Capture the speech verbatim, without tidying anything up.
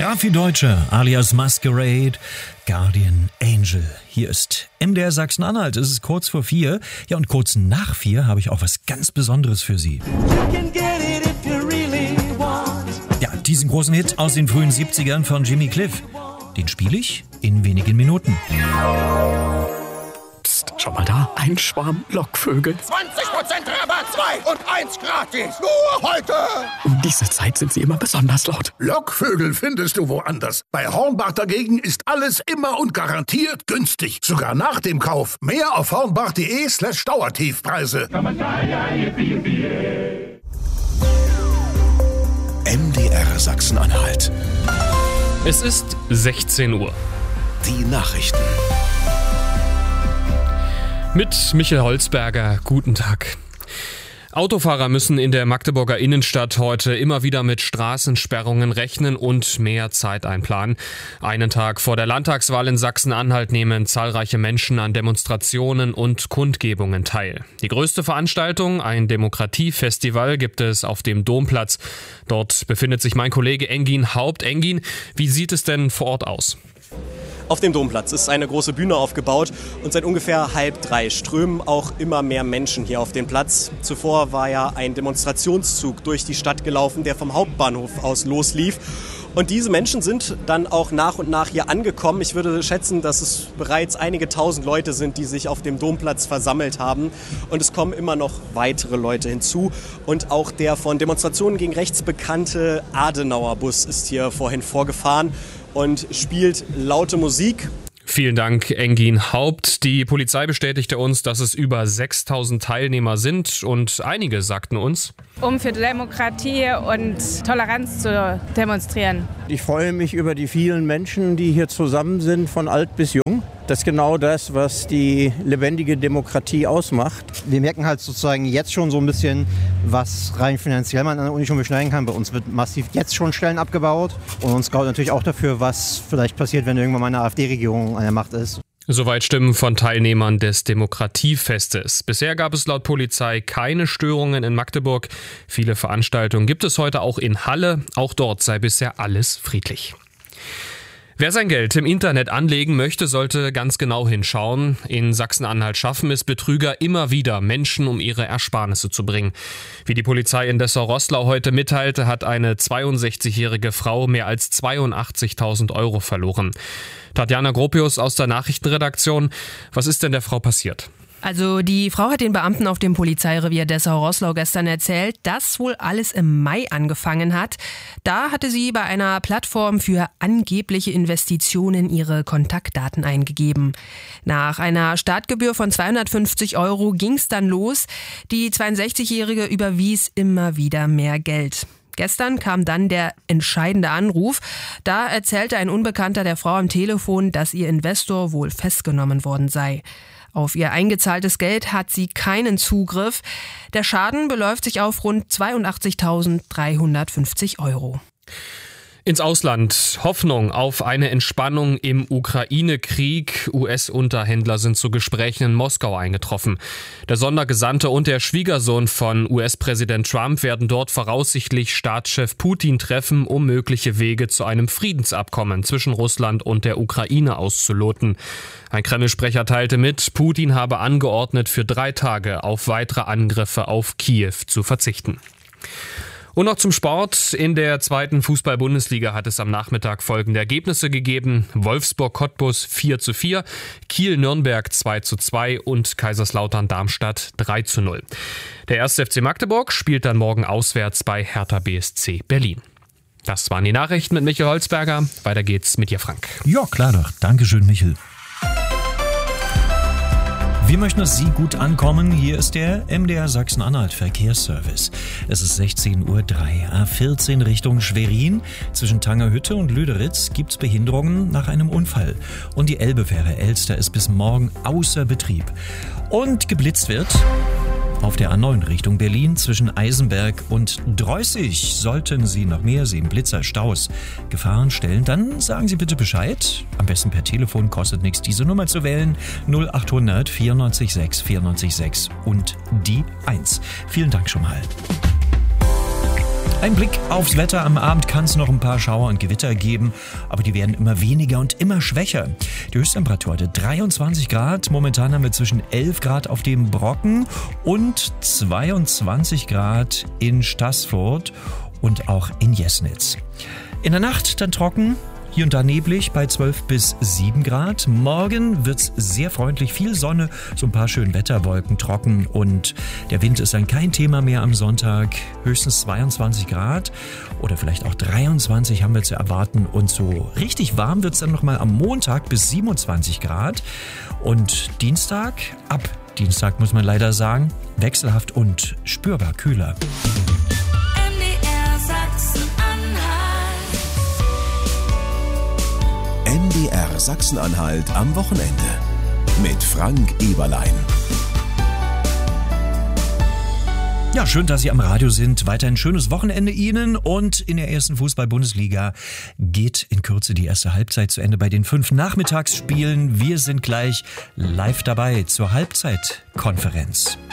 Raffi Deutsche alias Masquerade, Guardian Angel. Hier ist M D R Sachsen-Anhalt. Es ist kurz vor vier. Ja, und kurz nach vier habe ich auch was ganz Besonderes für Sie. Ja, diesen großen Hit aus den frühen siebzigern von Jimmy Cliff. Den spiele ich in wenigen Minuten. Psst, schau mal da, ein Schwarm Lockvögel. zwanzig Prozent Rabatt, zwei und eins gratis. Nur heute. Um diese Zeit sind sie immer besonders laut. Lockvögel findest du woanders. Bei Hornbach dagegen ist alles immer und garantiert günstig. Sogar nach dem Kauf. Mehr auf hornbach.de slash Dauertiefpreise. M D R Sachsen-Anhalt. Es ist sechzehn Uhr. Die Nachrichten. Mit Michael Holzberger, guten Tag. Autofahrer müssen in der Magdeburger Innenstadt heute immer wieder mit Straßensperrungen rechnen und mehr Zeit einplanen. Einen Tag vor der Landtagswahl in Sachsen-Anhalt nehmen zahlreiche Menschen an Demonstrationen und Kundgebungen teil. Die größte Veranstaltung, ein Demokratiefestival, gibt es auf dem Domplatz. Dort befindet sich mein Kollege Engin Haupt. Engin, wie sieht es denn vor Ort aus? Auf dem Domplatz ist eine große Bühne aufgebaut und seit ungefähr halb drei strömen auch immer mehr Menschen hier auf den Platz. Zuvor war ja ein Demonstrationszug durch die Stadt gelaufen, der vom Hauptbahnhof aus loslief. Und diese Menschen sind dann auch nach und nach hier angekommen. Ich würde schätzen, dass es bereits einige tausend Leute sind, die sich auf dem Domplatz versammelt haben. Und es kommen immer noch weitere Leute hinzu. Und auch der von Demonstrationen gegen rechts bekannte Adenauer-Bus ist hier vorhin vorgefahren und spielt laute Musik. Vielen Dank, Engin Haupt. Die Polizei bestätigte uns, dass es über sechstausend Teilnehmer sind und einige sagten uns, um für Demokratie und Toleranz zu demonstrieren. Ich freue mich über die vielen Menschen, die hier zusammen sind, von alt bis jung. Das ist genau das, was die lebendige Demokratie ausmacht. Wir merken halt sozusagen jetzt schon so ein bisschen, was rein finanziell man an der Uni schon beschneiden kann. Bei uns wird massiv jetzt schon Stellen abgebaut und uns graut natürlich auch dafür, was vielleicht passiert, wenn irgendwann mal eine AfD-Regierung an der Macht ist. Soweit Stimmen von Teilnehmern des Demokratiefestes. Bisher gab es laut Polizei keine Störungen in Magdeburg. Viele Veranstaltungen gibt es heute auch in Halle. Auch dort sei bisher alles friedlich. Wer sein Geld im Internet anlegen möchte, sollte ganz genau hinschauen. In Sachsen-Anhalt schaffen es Betrüger immer wieder, Menschen um ihre Ersparnisse zu bringen. Wie die Polizei in Dessau-Roßlau heute mitteilte, hat eine zweiundsechzigjährige Frau mehr als zweiundachtzigtausend Euro verloren. Tatjana Gropius aus der Nachrichtenredaktion. Was ist denn der Frau passiert? Also die Frau hat den Beamten auf dem Polizeirevier Dessau-Roßlau gestern erzählt, dass wohl alles im Mai angefangen hat. Da hatte sie bei einer Plattform für angebliche Investitionen ihre Kontaktdaten eingegeben. Nach einer Startgebühr von zweihundertfünfzig Euro ging es dann los. Die zweiundsechzigjährige überwies immer wieder mehr Geld. Gestern kam dann der entscheidende Anruf. Da erzählte ein Unbekannter der Frau am Telefon, dass ihr Investor wohl festgenommen worden sei. Auf ihr eingezahltes Geld hat sie keinen Zugriff. Der Schaden beläuft sich auf rund zweiundachtzigtausenddreihundertfünfzig Euro. Ins Ausland. Hoffnung auf eine Entspannung im Ukraine-Krieg. U S-Unterhändler sind zu Gesprächen in Moskau eingetroffen. Der Sondergesandte und der Schwiegersohn von U S-Präsident Trump werden dort voraussichtlich Staatschef Putin treffen, um mögliche Wege zu einem Friedensabkommen zwischen Russland und der Ukraine auszuloten. Ein Kreml-Sprecher teilte mit, Putin habe angeordnet, für drei Tage auf weitere Angriffe auf Kiew zu verzichten. Und noch zum Sport. In der zweiten Fußball-Bundesliga hat es am Nachmittag folgende Ergebnisse gegeben. Wolfsburg-Cottbus vier zu vier, Kiel-Nürnberg zwei zu zwei und Kaiserslautern-Darmstadt drei zu null. Der erste F C Magdeburg spielt dann morgen auswärts bei Hertha B S C Berlin. Das waren die Nachrichten mit Michael Holzberger. Weiter geht's mit dir, Frank. Ja, klar doch. Dankeschön, Michael. Wir möchten, dass Sie gut ankommen. Hier ist der M D R Sachsen-Anhalt Verkehrsservice. Es ist sechzehn Uhr drei, A vierzehn Richtung Schwerin. Zwischen Tangerhütte und Lüderitz gibt es Behinderungen nach einem Unfall. Und die Elbefähre Elster ist bis morgen außer Betrieb. Und geblitzt wird auf der A neun Richtung Berlin zwischen Eisenberg und Dreußig. Sollten Sie noch mehr sehen, Blitzer, Staus, Gefahren stellen, dann sagen Sie bitte Bescheid. Am besten per Telefon, kostet nichts, diese Nummer zu wählen. null achthundert vierundneunzig sechs vierundneunzig sechs und die eins. Vielen Dank schon mal. Ein Blick aufs Wetter. Am Abend kann es noch ein paar Schauer und Gewitter geben, aber die werden immer weniger und immer schwächer. Die Höchsttemperatur heute dreiundzwanzig Grad. Momentan haben wir zwischen elf Grad auf dem Brocken und zweiundzwanzig Grad in Staßfurt und auch in Jesnitz. In der Nacht dann trocken. Hier und da neblig bei zwölf bis sieben Grad. Morgen wird's sehr freundlich, viel Sonne, so ein paar schöne Wetterwolken, trocken und der Wind ist dann kein Thema mehr am Sonntag. Höchstens zweiundzwanzig Grad oder vielleicht auch dreiundzwanzig haben wir zu erwarten und so richtig warm wird's dann nochmal am Montag bis siebenundzwanzig Grad und Dienstag, ab Dienstag muss man leider sagen, wechselhaft und spürbar kühler. M D R Sachsen-Anhalt am Wochenende mit Frank Eberlein. Ja, schön, dass Sie am Radio sind. Weiter ein schönes Wochenende Ihnen und in der ersten Fußball-Bundesliga geht in Kürze die erste Halbzeit zu Ende bei den fünf Nachmittagsspielen. Wir sind gleich live dabei zur Halbzeitkonferenz.